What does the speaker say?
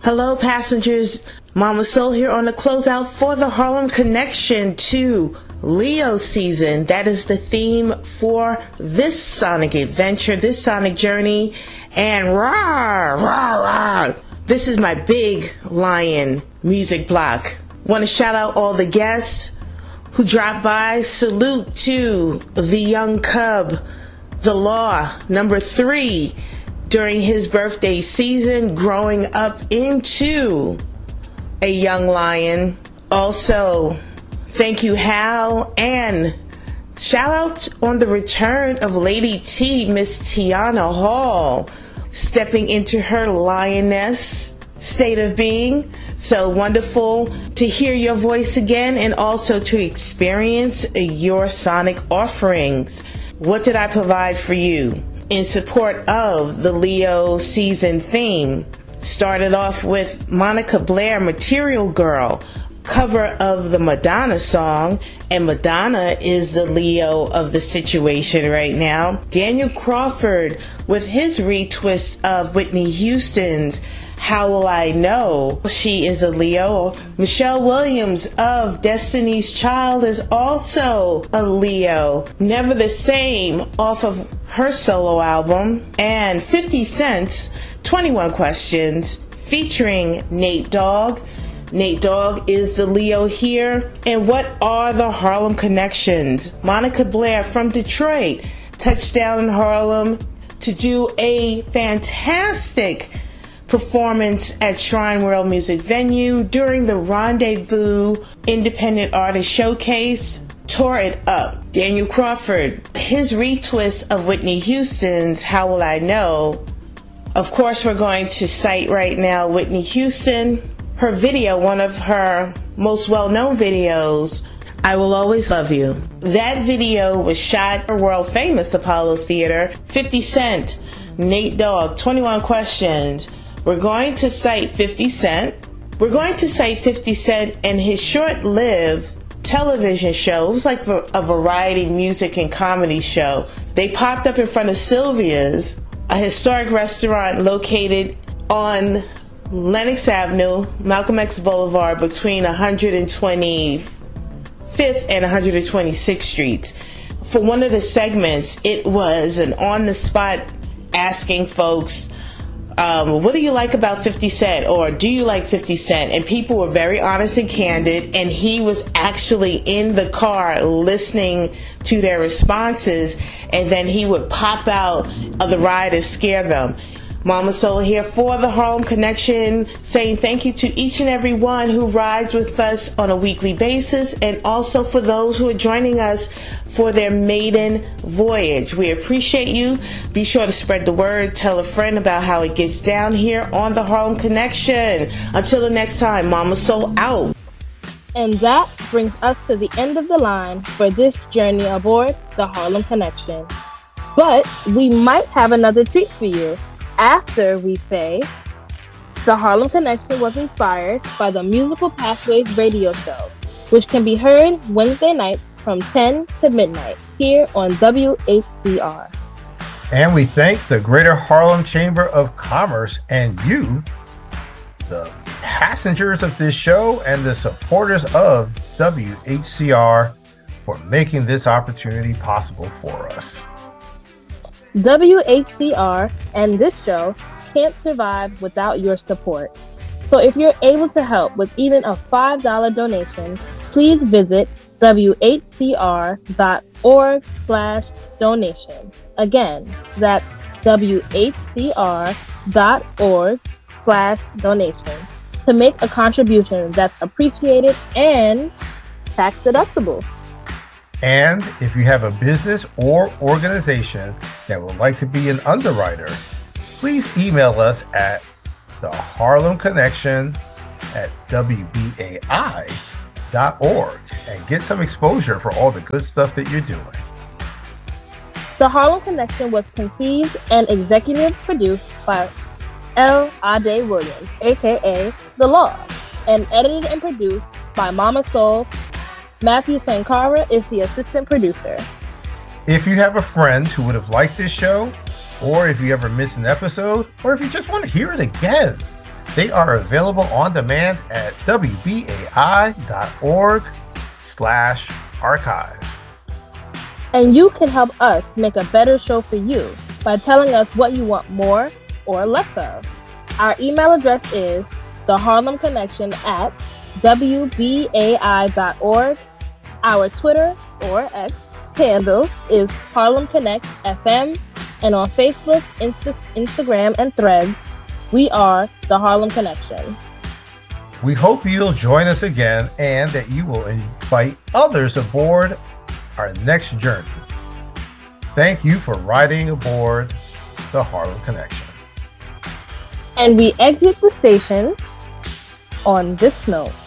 Hello, passengers. Mama Soul here on the closeout for the Harlem Connection to Leo season. That is the theme for this sonic adventure, this sonic journey. And rah, rah, rah. This is my big lion music block. Want to shout out all the guests who dropped by. Salute to the young cub, The Law, number 3. During his birthday season, growing up into a young lion. Also, thank you, Hal, and shout out on the return of Lady T, Miss Tiana Hall, stepping into her lioness state of being. So wonderful to hear your voice again and also to experience your sonic offerings. What did I provide for you in support of the Leo season theme? Started off with Monica Blair, Material Girl, cover of the Madonna song, and Madonna is the Leo of the situation right now. Daniel Crawford with his retwist of Whitney Houston's How Will I Know? She is a Leo. Michelle Williams of Destiny's Child is also a Leo. Never the Same off of her solo album. And 50 Cent's 21 Questions featuring Nate Dogg. Nate Dogg is the Leo here. And what are the Harlem connections? Monica Blair from Detroit touched down in Harlem to do a fantastic performance at Shrine World Music Venue during the Rendezvous Independent Artist Showcase. Tore it up. Daniel Crawford, his retwist of Whitney Houston's How Will I Know? Of course, we're going to cite right now Whitney Houston. Her video, one of her most well-known videos, I Will Always Love You. That video was shot at world famous Apollo Theater. 50 Cent, Nate Dogg, 21 Questions. We're going to cite 50 Cent. We're going to cite 50 Cent and his short-lived television show. It was like a variety music and comedy show. They popped up in front of Sylvia's, a historic restaurant located on Lenox Avenue, Malcolm X Boulevard, between 125th and 126th Streets. For one of the segments, it was an on-the-spot asking folks, what do you like about 50 Cent? Or do you like 50 Cent? And people were very honest and candid, and he was actually in the car listening to their responses, and then he would pop out of the ride and scare them. Mama Soul here for the Harlem Connection, saying thank you to each and every one who rides with us on a weekly basis, and also for those who are joining us for their maiden voyage. We appreciate you. Be sure to spread the word. Tell a friend about how it gets down here on the Harlem Connection. Until the next time, Mama Soul out. And that brings us to the end of the line for this journey aboard the Harlem Connection. But we might have another treat for you after we say the Harlem Connection was inspired by the Musical Pathways radio show, which can be heard Wednesday nights from 10 to midnight here on WHCR. And we thank the Greater Harlem Chamber of Commerce and you, the passengers of this show and the supporters of WHCR, for making this opportunity possible for us. WHCR and this show can't survive without your support. So if you're able to help with even a $5 donation, please visit whcr.org/donation. Again, that's whcr.org/donation to make a contribution that's appreciated and tax deductible. And if you have a business or organization that would like to be an underwriter, please email us at the Harlem Connection at WBAI.org and get some exposure for all the good stuff that you're doing. The Harlem Connection was conceived and executive produced by L. Ade Williams, aka The Law, and edited and produced by Mama Soul. Matthew Sankara is the assistant producer. If you have a friend who would have liked this show, or if you ever missed an episode, or if you just want to hear it again, They are available on demand at wbai.org/archive. And you can help us make a better show for you by telling us what you want more or less of. Our email address is theharlemconnection@wbai.org. Our Twitter or X handle is Harlem Connect FM, and on Facebook, Instagram, and Threads, we are The Harlem Connection. We hope you'll join us again and that you will invite others aboard our next journey. Thank you for riding aboard The Harlem Connection. And we exit the station on this note.